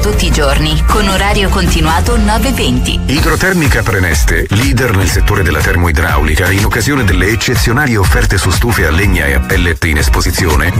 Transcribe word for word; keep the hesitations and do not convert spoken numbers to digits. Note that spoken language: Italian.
tutti i giorni, con orario continuato nove venti. Idrotermica Preneste, leader nel settore della termoidraulica, in occasione delle eccezionali offerte su stufe a legna e a pellet in esposizione,